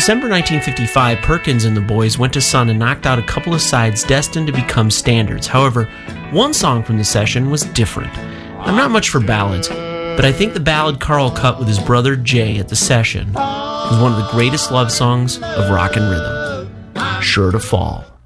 December 1955, Perkins and the boys went to Sun and knocked out a couple of sides destined to become standards. However, one song from the session was different. I'm not much for ballads, but I think the ballad Carl cut with his brother Jay at the session is one of the greatest love songs of rock and rhythm. Sure to Fall.